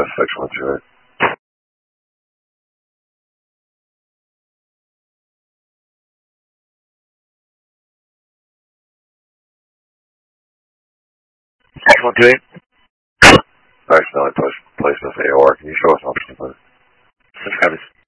618. 618. Accidentally placed this AOR. Can you show us something, please? 6